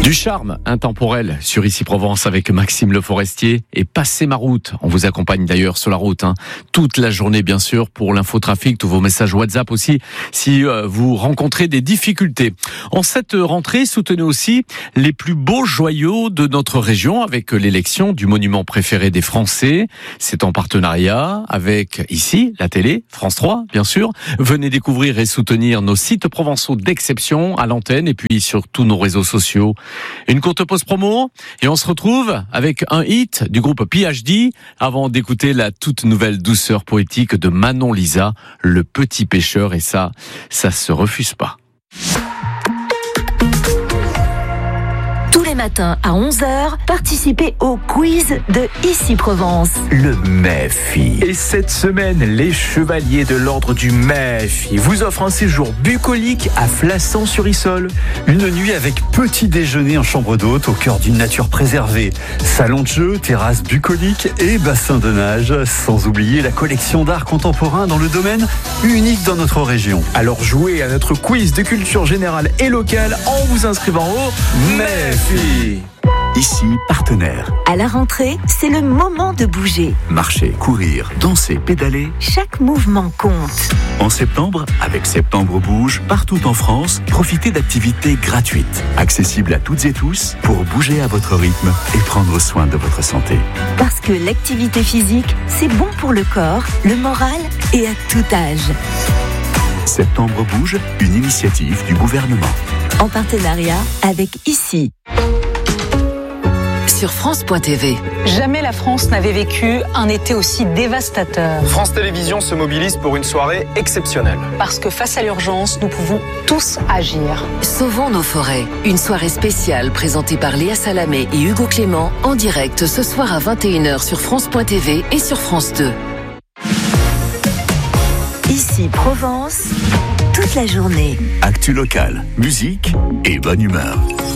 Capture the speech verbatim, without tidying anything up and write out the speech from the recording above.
Du charme intemporel sur Ici Provence avec Maxime Le Forestier et Passez ma route. On vous accompagne d'ailleurs sur la route hein, toute la journée bien sûr pour l'infotrafic, tous vos messages WhatsApp aussi si euh, vous rencontrez des difficultés. En cette rentrée, soutenez aussi les plus beaux joyaux de notre région avec l'élection du monument préféré des Français. C'est en partenariat avec ici la télé, France trois bien sûr. Venez découvrir et soutenir nos sites provençaux d'exception à l'antenne et puis sur tous nos réseaux sociaux. Une courte pause promo et on se retrouve avec un hit du groupe P H D avant d'écouter la toute nouvelle douceur poétique de Manon Lisa, Le Petit Pêcheur, et ça, ça se refuse pas. Tous les matins à onze heures, participez au quiz de Ici Provence. Le Méfi. Et cette semaine, les chevaliers de l'ordre du Méfi vous offrent un séjour bucolique à Flassan-sur-Issole. Une nuit avec petit déjeuner en chambre d'hôte au cœur d'une nature préservée. Salon de jeu, terrasse bucolique et bassin de nage. Sans oublier la collection d'art contemporain dans le domaine unique dans notre région. Alors jouez à notre quiz de culture générale et locale en vous inscrivant au Méfi. Ici, partenaire. À la rentrée, c'est le moment de bouger. Marcher, courir, danser, pédaler. Chaque mouvement compte. En septembre, avec Septembre Bouge, partout en France, profitez d'activités gratuites, accessibles à toutes et tous, pour bouger à votre rythme et prendre soin de votre santé. Parce que l'activité physique, c'est bon pour le corps, le moral et à tout âge. Septembre Bouge, une initiative du gouvernement. En partenariat avec Ici. Sur France point T V. Jamais la France n'avait vécu un été aussi dévastateur. France Télévisions se mobilise pour une soirée exceptionnelle. Parce que face à l'urgence, nous pouvons tous agir. Sauvons nos forêts. Une soirée spéciale présentée par Léa Salamé et Hugo Clément en direct ce soir à vingt et une heures sur France point T V et sur France deux. Ici Provence, toute la journée. Actu local, musique et bonne humeur.